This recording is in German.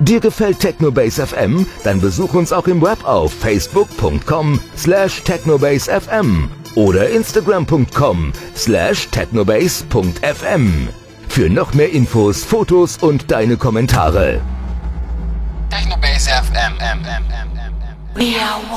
Dir gefällt Technobase FM? Dann besuch uns auch im Web auf facebook.com/technobasefm oder instagram.com/technobase.fm. Für noch mehr Infos, Fotos und deine Kommentare. Technobase FM. We are